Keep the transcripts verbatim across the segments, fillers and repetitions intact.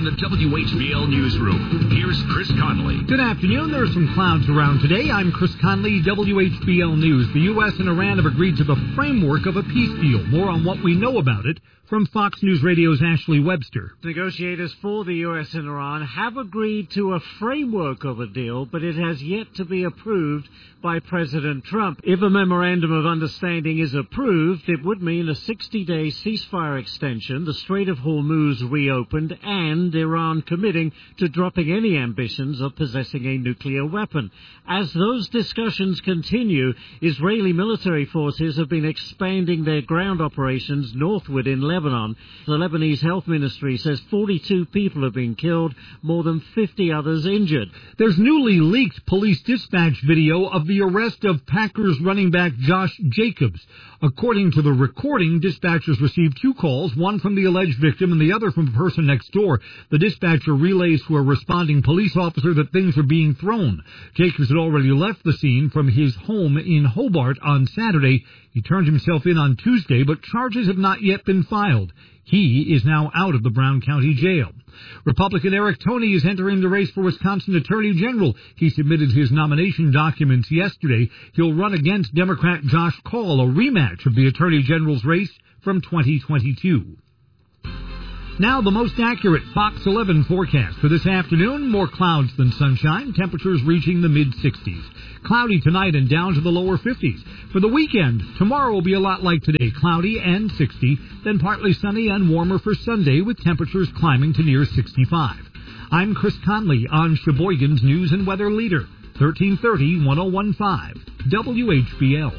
from the W H B L Newsroom, here's Chris Conley. Good afternoon. There are some clouds around today. I'm Chris Conley, W H B L News. The U S and Iran have agreed to the framework of a peace deal. More on what we know about it from Fox News Radio's Ashley Webster. Negotiators for the U S and Iran have agreed to a framework of a deal, but it has yet to be approved by President Trump. If a memorandum of understanding is approved, it would mean a sixty-day ceasefire extension, the Strait of Hormuz reopened, and Iran committing to dropping any ambitions of possessing a nuclear weapon. As those discussions continue, Israeli military forces have been expanding their ground operations northward in Lebanon. The Lebanese Health Ministry says forty-two people have been killed, more than fifty others injured. There's newly leaked police dispatch video of the arrest of Packers running back Josh Jacobs. According to the recording, dispatchers received two calls, one from the alleged victim and the other from a person next door. The dispatcher relays to a responding police officer that things are being thrown. Jacobs had already left the scene from his home in Hobart on Saturday. He turned himself in on Tuesday, but charges have not yet been filed. He is now out of the Brown County Jail. Republican Eric Toney is entering the race for Wisconsin Attorney General. He submitted his nomination documents yesterday. He'll run against Democrat Josh Kaul, a rematch of the Attorney General's race from twenty twenty-two. Now the most accurate Fox eleven forecast for this afternoon. More clouds than sunshine. Temperatures reaching the mid-sixties. Cloudy tonight and down to the lower fifties. For the weekend, tomorrow will be a lot like today. Cloudy and sixty. Then partly sunny and warmer for Sunday with temperatures climbing to near sixty-five. I'm Chris Conley on Sheboygan's News and Weather Leader. thirteen thirty, ten fifteen. W H B L.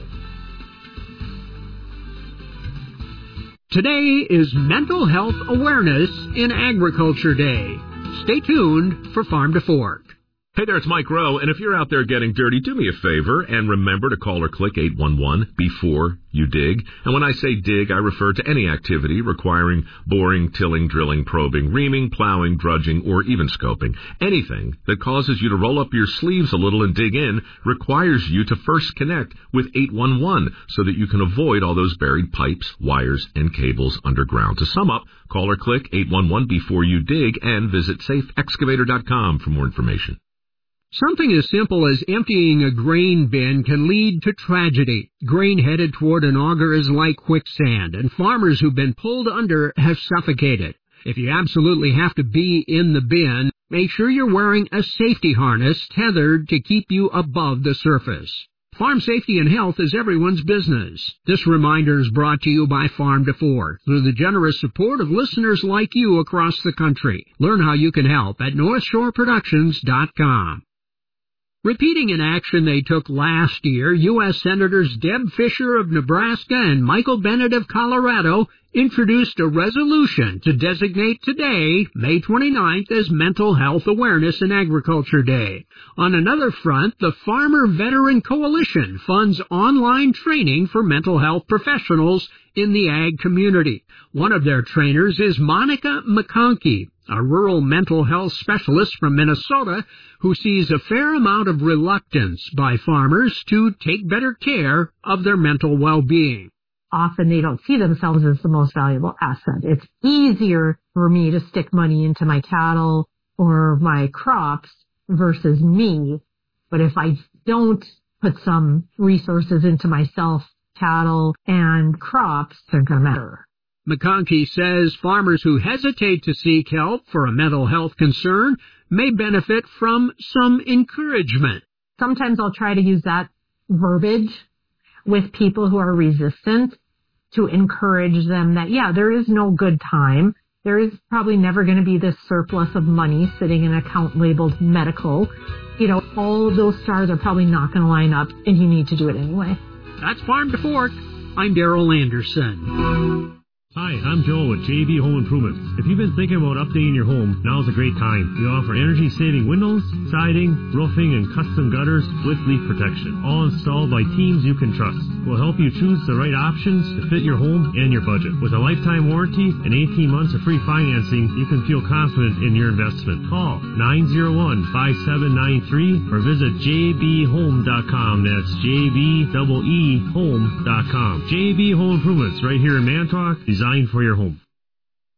Today is Mental Health Awareness in Agriculture Day. Stay tuned for Farm to Fork. Hey there, it's Mike Rowe, and if you're out there getting dirty, do me a favor and remember to call or click eight one one before you dig. And when I say dig, I refer to any activity requiring boring, tilling, drilling, probing, reaming, plowing, drudging, or even scoping. Anything that causes you to roll up your sleeves a little and dig in requires you to first connect with eight one one so that you can avoid all those buried pipes, wires, and cables underground. To sum up, call or click eight one one before you dig and visit safe excavator dot com for more information. Something as simple as emptying a grain bin can lead to tragedy. Grain headed toward an auger is like quicksand, and farmers who've been pulled under have suffocated. If you absolutely have to be in the bin, make sure you're wearing a safety harness tethered to keep you above the surface. Farm safety and health is everyone's business. This reminder is brought to you by Farm to Fork through the generous support of listeners like you across the country. Learn how you can help at north shore productions dot com. Repeating an action they took last year, U S Senators Deb Fischer of Nebraska and Michael Bennet of Colorado introduced a resolution to designate today, May twenty-ninth, as Mental Health Awareness in Agriculture Day. On another front, the Farmer Veteran Coalition funds online training for mental health professionals in the ag community. One of their trainers is Monica McConkey, a rural mental health specialist from Minnesota who sees a fair amount of reluctance by farmers to take better care of their mental well-being. Often they don't see themselves as the most valuable asset. It's easier for me to stick money into my cattle or my crops versus me. But if I don't put some resources into myself, cattle and crops, they're going to matter. McConkey says farmers who hesitate to seek help for a mental health concern may benefit from some encouragement. Sometimes I'll try to use that verbiage with people who are resistant to encourage them that, yeah, there is no good time. There is probably never going to be this surplus of money sitting in an account labeled medical. You know, all of those stars are probably not going to line up, and you need to do it anyway. That's Farm to Fork. I'm Darrell Anderson. Hi, I'm Joel with J B Home Improvements. If you've been thinking about updating your home, now's a great time. We offer energy-saving windows, siding, roofing, and custom gutters with leak protection, all installed by teams you can trust. We'll help you choose the right options to fit your home and your budget. With a lifetime warranty and eighteen months of free financing, you can feel confident in your investment. Call nine oh one, five seven nine three or visit j b home dot com. That's J B E E home dot com. J B Home Improvements right here in Manitowoc, designed for your home.